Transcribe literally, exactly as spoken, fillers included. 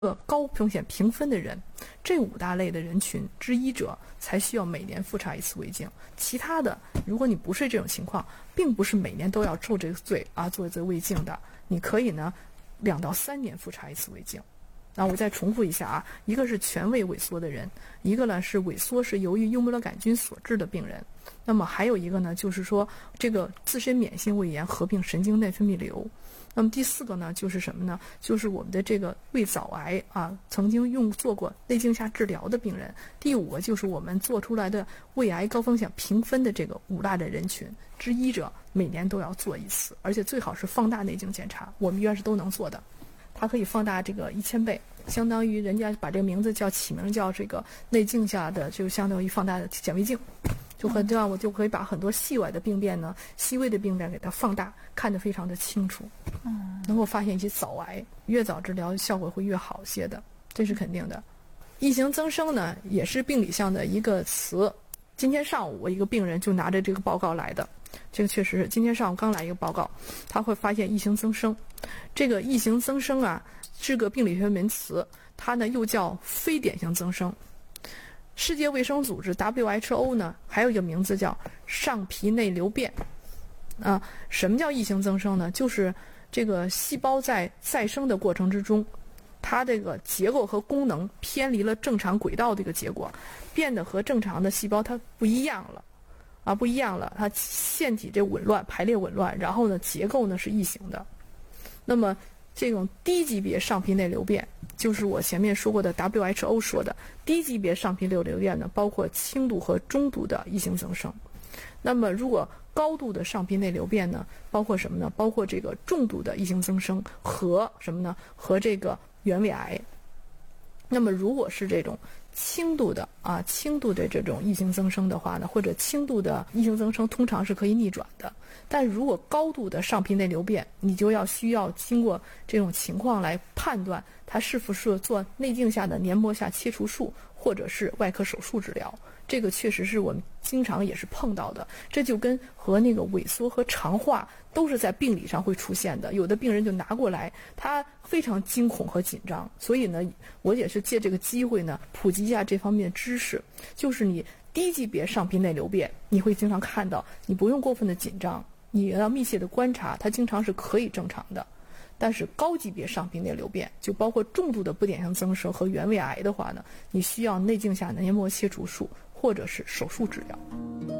个高风险评分的人，这五大类的人群之一者才需要每年复查一次胃镜。其他的，如果你不是这种情况，并不是每年都要受这个罪啊做这胃镜的，你可以呢两到三年复查一次胃镜。那我再重复一下啊，一个是全胃萎缩的人，一个呢是萎缩是由于幽门螺杆菌所致的病人，那么还有一个呢就是说这个自身免疫性胃炎合并神经内分泌瘤。那么第四个呢就是什么呢？就是我们的这个胃早癌啊，曾经用做过内镜下治疗的病人。第五个就是我们做出来的胃癌高风险评分的这个五大的人群之一者，每年都要做一次，而且最好是放大内镜检查，我们医院是都能做的。它可以放大这个一千倍，相当于人家把这个名字叫起名叫这个内镜下的，就相当于放大的显微镜，就和这样我就可以把很多细微的病变呢、细微的病变给它放大，看得非常的清楚，嗯，能够发现一些早癌，越早治疗效果会越好些的，这是肯定的。异型增生呢，也是病理上的一个词。今天上午我一个病人就拿着这个报告来的。这个确实是今天上午刚来一个报告，他会发现异型增生。这个异型增生啊是个病理学名词，它呢又叫非典型增生。世界卫生组织 W H O 呢还有一个名字叫上皮内瘤变。啊，什么叫异型增生呢？就是这个细胞在再生的过程之中，它这个结构和功能偏离了正常轨道的一个结果，变得和正常的细胞它不一样了。啊，不一样了，它腺体这紊乱，排列紊乱，然后呢，结构呢是异形的。那么这种低级别上皮内瘤变，就是我前面说过的 W H O 说的低级别上皮内瘤变呢，包括轻度和中度的异型增生。那么如果高度的上皮内瘤变呢，包括什么呢？包括这个重度的异型增生和什么呢？和这个原位癌。那么如果是这种轻度的啊，轻度的这种异型增生的话呢，或者轻度的异型增生通常是可以逆转的。但如果高度的上皮内瘤变，你就要需要经过这种情况来判断它是否是做内镜下的黏膜下切除术，或者是外科手术治疗。这个确实是我们经常也是碰到的，这就跟和那个萎缩和肠化都是在病理上会出现的。有的病人就拿过来，他非常惊恐和紧张，所以呢，我也是借这个机会呢，普及一下这方面的知识。就是你低级别上皮内瘤变，你会经常看到，你不用过分的紧张，你要密切的观察，它经常是可以正常的。但是高级别上皮内瘤变，就包括重度的不典型增生和原位癌的话呢，你需要内镜下黏膜切除术或者是手术治疗。